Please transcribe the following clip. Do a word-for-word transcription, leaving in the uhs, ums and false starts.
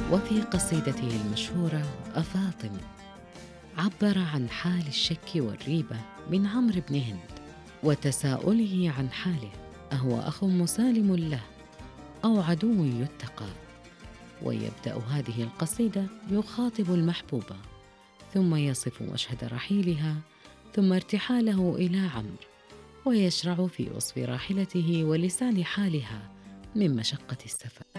وفي قصيدته المشهورة أفاطم عبر عن حال الشك والريبة من عمرو بن هند وتساؤله عن حاله، أهو أخ مسالم له أو عدو يتقى؟ ويبدأ هذه القصيدة يخاطب المحبوبة، ثم يصف مشهد رحيلها ثم ارتحاله إلى عمرو، ويشرع في وصف راحلته ولسان حالها من مشقة السفر.